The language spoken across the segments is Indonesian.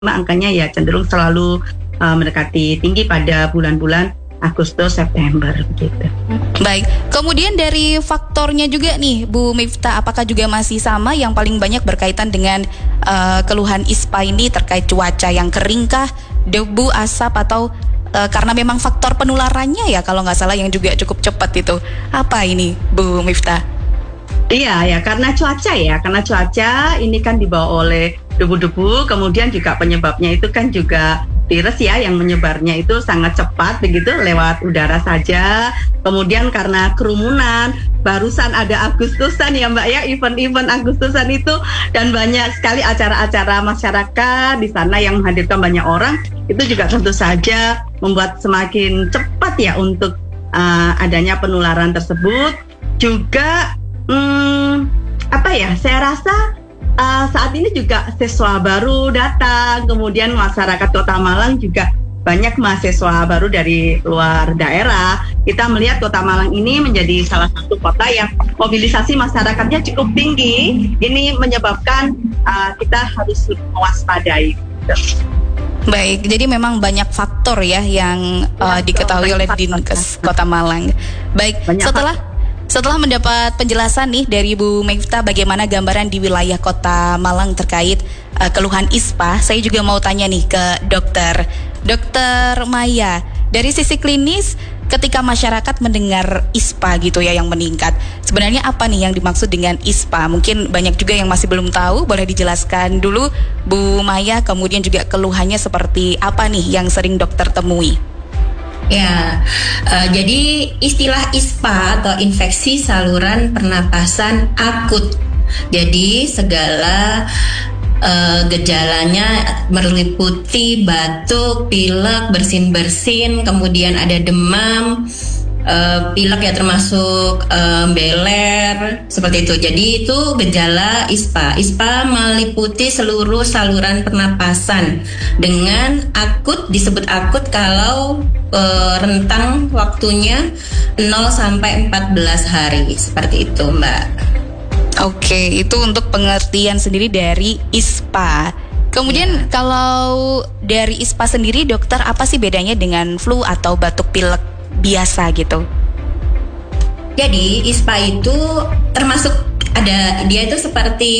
angkanya ya cenderung selalu mendekati tinggi pada bulan-bulan Agustus, September gitu. Baik, kemudian dari faktornya juga nih Bu Miftah, apakah juga masih sama yang paling banyak berkaitan dengan keluhan ISPA ini terkait cuaca yang kering kah, debu, asap, atau karena memang faktor penularannya ya kalau nggak salah yang juga cukup cepat itu. Apa ini Bu Miftah? Iya ya, karena cuaca ini kan dibawa oleh debu-debu, kemudian juga penyebabnya itu kan juga virus ya yang menyebarnya itu sangat cepat begitu lewat udara saja. Kemudian karena kerumunan, barusan ada Agustusan ya Mbak ya, event-event Agustusan itu, dan banyak sekali acara-acara masyarakat di sana yang menghadirkan banyak orang, itu juga tentu saja membuat semakin cepat ya untuk adanya penularan tersebut. Juga saya rasa saat ini juga siswa baru datang, kemudian masyarakat Kota Malang juga banyak mahasiswa baru dari luar daerah. Kita melihat Kota Malang ini menjadi salah satu kota yang mobilisasi masyarakatnya cukup tinggi. Ini menyebabkan kita harus mewaspadai. Baik, jadi memang banyak faktor ya yang diketahui oleh Dinkes Kota Malang. Baik, setelah mendapat penjelasan nih dari Bu Miftah bagaimana gambaran di wilayah Kota Malang terkait keluhan ISPA, saya juga mau tanya nih ke Dokter Maya. Dari sisi klinis, ketika masyarakat mendengar ISPA gitu ya yang meningkat, sebenarnya apa nih yang dimaksud dengan ISPA? Mungkin banyak juga yang masih belum tahu, boleh dijelaskan dulu Bu Maya, kemudian juga keluhannya seperti apa nih yang sering dokter temui? Ya, jadi istilah ISPA atau infeksi saluran pernapasan akut. Jadi segala gejalanya meliputi batuk, pilek, bersin-bersin, kemudian ada demam, pilek ya termasuk beler, seperti itu. Jadi itu gejala ISPA. ISPA meliputi seluruh saluran pernapasan dengan akut, disebut akut kalau rentang waktunya 0 sampai 14 hari, seperti itu Mbak. Oke, itu untuk pengertian sendiri dari ISPA. Kemudian kalau dari ISPA sendiri dokter, apa sih bedanya dengan flu atau batuk pilek biasa gitu? Jadi ISPA itu termasuk dia itu seperti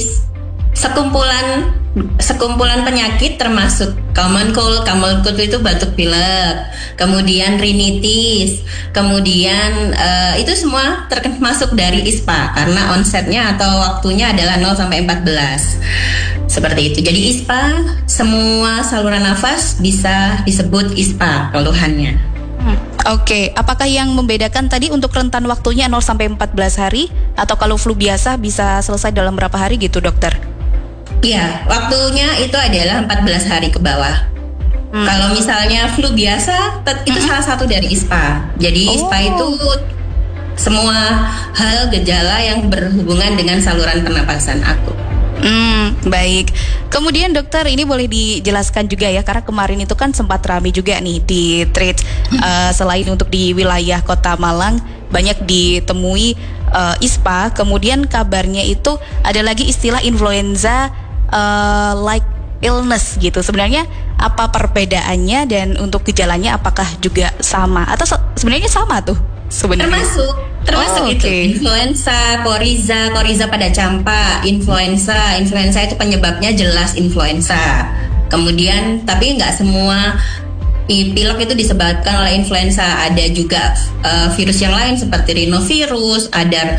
sekumpulan penyakit, termasuk common cold itu batuk pilek, kemudian rinitis, kemudian itu semua termasuk dari ISPA karena onsetnya atau waktunya adalah 0 sampai 14. Seperti itu. Jadi ISPA semua saluran nafas bisa disebut ISPA keluhannya. Oke, apakah yang membedakan tadi untuk rentan waktunya 0 sampai 14 hari atau kalau flu biasa bisa selesai dalam berapa hari gitu dokter? Iya, waktunya itu adalah 14 hari ke bawah. Kalau misalnya flu biasa, itu salah satu dari ISPA. Jadi ISPA itu semua hal gejala yang berhubungan dengan saluran pernapasan akut. Baik. Kemudian dokter, ini boleh dijelaskan juga ya, karena kemarin itu kan sempat ramai juga nih di thread, selain untuk di wilayah Kota Malang banyak ditemui ISPA, kemudian kabarnya itu ada lagi istilah influenza like illness gitu. Sebenarnya apa perbedaannya dan untuk gejalanya apakah juga sama atau sebenarnya sama tuh sebenarnya? Termasuk itu influenza, koriza pada campak, influenza itu penyebabnya jelas influenza. Kemudian tapi nggak semua pilek itu disebabkan oleh influenza, ada juga virus yang lain seperti rhinovirus, ada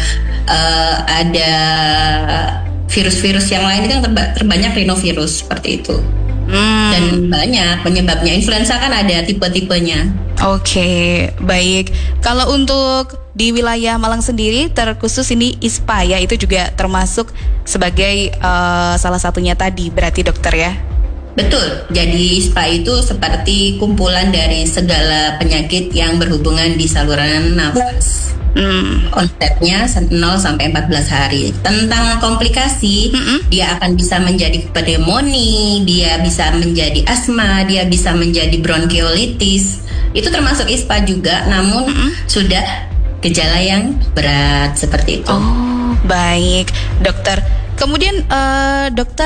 virus-virus yang lain itu yang terbanyak rhinovirus seperti itu. Dan banyak penyebabnya. Influenza kan ada tipe-tipenya. Oke, baik. Kalau untuk di wilayah Malang sendiri terkhusus ini ISPA ya, itu juga termasuk sebagai salah satunya tadi berarti dokter ya? Betul, jadi ISPA itu seperti kumpulan dari segala penyakit yang berhubungan di saluran nafas. Onsetnya 0 sampai 14 hari. Tentang komplikasi, dia akan bisa menjadi pneumonia, dia bisa menjadi asma, dia bisa menjadi bronkiolitis. Itu termasuk ISPA juga, namun sudah gejala yang berat seperti itu. Oh, baik, dokter. Kemudian dokter,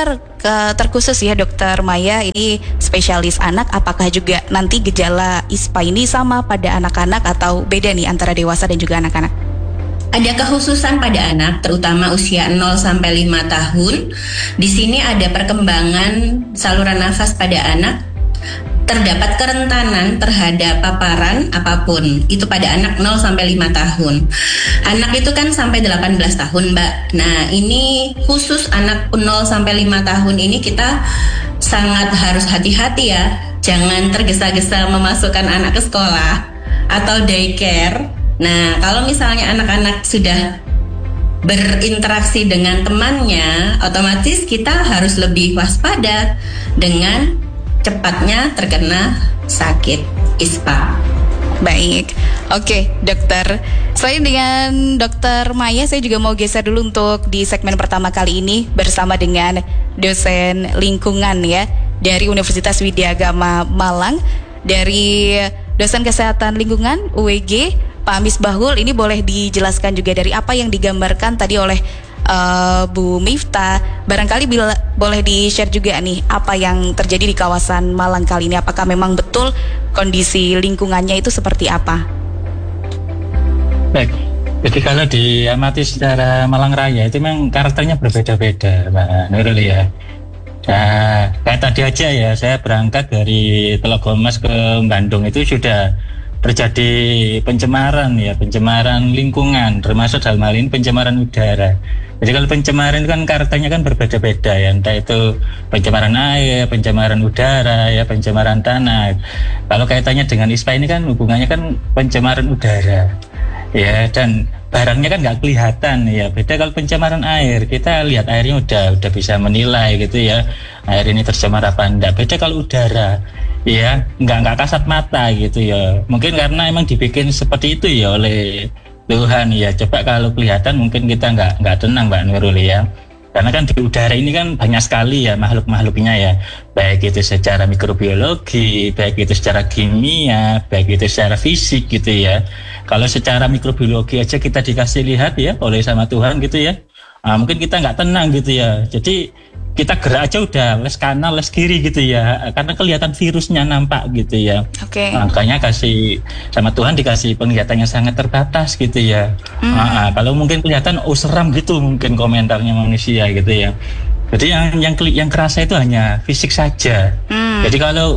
terkhusus ya Dokter Maya, ini spesialis anak, apakah juga nanti gejala ISPA ini sama pada anak-anak atau beda nih antara dewasa dan juga anak-anak? Ada kekhususan pada anak, terutama usia 0 sampai 5 tahun. Di sini ada perkembangan saluran nafas pada anak. Terdapat kerentanan terhadap paparan apapun itu pada anak 0 sampai 5 tahun. Anak itu kan sampai 18 tahun, Mbak. Nah, ini khusus anak 0 sampai 5 tahun ini kita sangat harus hati-hati ya. Jangan tergesa-gesa memasukkan anak ke sekolah atau daycare. Nah, kalau misalnya anak-anak sudah berinteraksi dengan temannya, otomatis kita harus lebih waspada dengan cepatnya terkena sakit ISPA. Baik, oke dokter. Selain dengan Dokter Maya, saya juga mau geser dulu untuk di segmen pertama kali ini bersama dengan dosen lingkungan ya dari Universitas Widya Agama Malang, dari dosen kesehatan lingkungan UWG Pak Misbahul. Ini boleh dijelaskan juga dari apa yang digambarkan tadi oleh Bu Miftah, barangkali boleh di-share juga nih apa yang terjadi di kawasan Malang kali ini. Apakah memang betul kondisi lingkungannya itu seperti apa? Baik, jadi kalau diamati secara Malang Raya itu memang karakternya berbeda-beda, Mbak Nurul ya. Nah, kayak tadi aja ya, saya berangkat dari Telogomas ke Bandung itu sudah terjadi pencemaran ya, pencemaran lingkungan, termasuk dalam hal ini pencemaran udara. Jadi kalau pencemaran itu kan karakternya kan berbeda-beda ya, entah itu pencemaran air, pencemaran udara, ya pencemaran tanah. Kalau kaitannya dengan ISPA ini kan hubungannya kan pencemaran udara, ya, dan barangnya kan nggak kelihatan ya. Beda kalau pencemaran air, kita lihat airnya udah bisa menilai gitu ya, air ini tercemar apa enggak. Beda kalau udara, ya nggak kasat mata gitu ya. Mungkin karena emang dibikin seperti itu ya oleh Tuhan ya. Coba kalau kelihatan mungkin kita nggak tenang, Mbak Nurul ya. Karena kan di udara ini kan banyak sekali ya makhluk-makhluknya ya. Baik itu secara mikrobiologi, baik itu secara kimia, baik itu secara fisik gitu ya. Kalau secara mikrobiologi aja kita dikasih lihat ya oleh sama Tuhan gitu ya. Mungkin kita nggak tenang gitu ya. Jadi kita gerak aja udah les kanan, les kiri gitu ya, karena kelihatan virusnya nampak gitu ya. Oke. Makanya kasih sama Tuhan dikasih penglihatannya sangat terbatas gitu ya. Kalau mungkin kelihatan seram gitu mungkin komentarnya manusia gitu ya. Jadi yang kerasa itu hanya fisik saja. Jadi kalau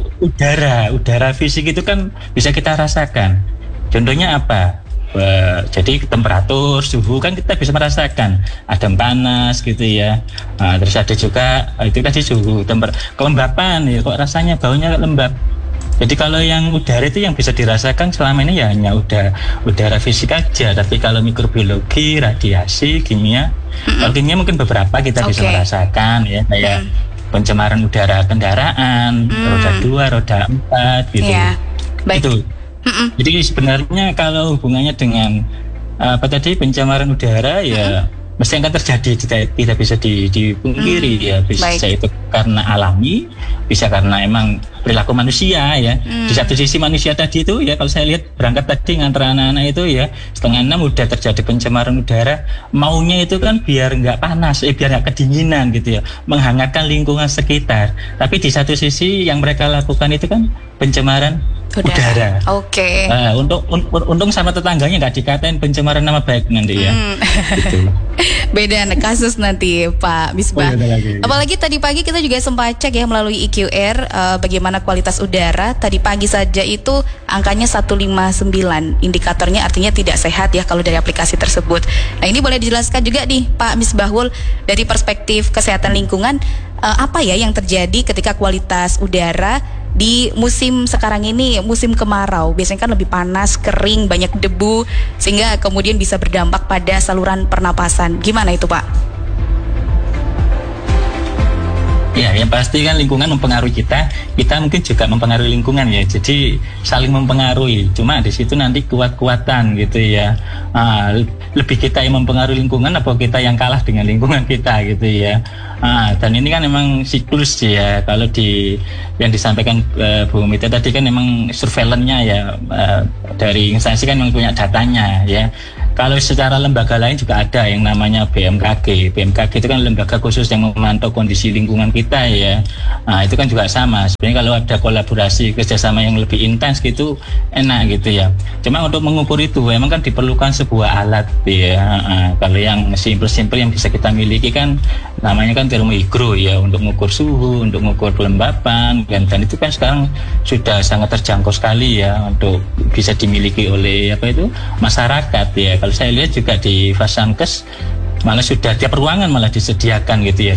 udara fisik itu kan bisa kita rasakan. Contohnya apa? Jadi temperatur, suhu kan kita bisa merasakan, adem panas gitu ya. Terus ada juga itu tadi suhu, kelembapan ya, kok rasanya baunya lembab. Jadi kalau yang udara itu yang bisa dirasakan selama ini ya hanya udara fisik aja. Tapi kalau mikrobiologi, radiasi, kimia, kalau kimia mungkin beberapa kita bisa merasakan ya, kayak pencemaran udara kendaraan, roda 2, roda 4 gitu. Yeah. Baik. Itu. Jadi sebenarnya kalau hubungannya dengan pencemaran udara ya mesti akan terjadi, tidak bisa dipungkiri ya. Bisa itu karena alami, bisa karena emang perilaku manusia ya. Di satu sisi manusia tadi itu ya, kalau saya lihat berangkat tadi ngantar anak-anak itu ya 5:30 udah terjadi pencemaran udara, maunya itu kan biar nggak panas, biar nggak kedinginan gitu ya, menghangatkan lingkungan sekitar. Tapi di satu sisi yang mereka lakukan itu kan pencemaran udara. Oke. Untung sama tetangganya nggak dikatain pencemaran nama baik nanti ya. Gitu. Beda kasus nanti Pak Misbah. Apalagi tadi pagi kita juga sempat cek ya melalui EQR bagaimana kualitas udara. Tadi pagi saja itu angkanya 159. Indikatornya artinya tidak sehat ya kalau dari aplikasi tersebut. Nah, ini boleh dijelaskan juga nih Pak Misbahul dari perspektif kesehatan lingkungan, apa ya yang terjadi ketika kualitas udara di musim sekarang ini, musim kemarau. Biasanya kan lebih panas, kering, banyak debu, sehingga kemudian bisa berdampak pada saluran pernapasan. Gimana itu Pak? Ya, yang pasti kan lingkungan mempengaruhi kita mungkin juga mempengaruhi lingkungan ya. Jadi saling mempengaruhi. Cuma di situ nanti kuat-kuatan gitu ya. Lebih kita yang mempengaruhi lingkungan apa kita yang kalah dengan lingkungan kita gitu ya. Dan ini kan memang siklus ya. Kalau yang disampaikan Bu Mita tadi kan memang surveillance-nya ya, dari instansi kan memang punya datanya ya. Kalau secara lembaga lain juga ada yang namanya BMKG. BMKG itu kan lembaga khusus yang memantau kondisi lingkungan kita ya. Nah itu kan juga sama. Sebenarnya kalau ada kolaborasi kerjasama yang lebih intens gitu enak gitu ya. Cuma untuk mengukur itu memang kan diperlukan sebuah alat ya. Kalau yang simpel-simpel yang bisa kita miliki kan namanya kan termohigro ya, untuk mengukur suhu, untuk mengukur kelembapan dan itu kan sekarang sudah sangat terjangkau sekali ya untuk bisa dimiliki oleh masyarakat ya. Kalau saya lihat juga di Fasankes malah sudah tiap ruangan malah disediakan gitu ya